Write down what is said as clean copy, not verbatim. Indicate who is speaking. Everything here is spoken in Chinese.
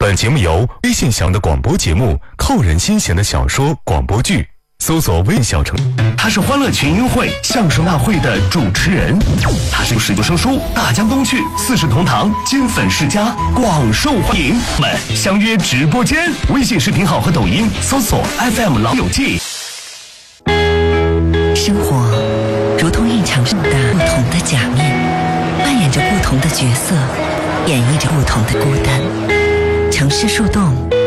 Speaker 1: 本节目由微信祥的广播节目扣人心弦的小说广播剧，搜索微小城。
Speaker 2: 他是欢乐群英会相声大会的主持人，他是19生疏大江东去四世同堂金粉世家广受欢迎，们相约直播间，微信视频号和抖音搜索 FM 老友记。
Speaker 3: 生活如同一场盛大不同的假面，扮演着不同的角色，演绎着不同的孤单。城市树洞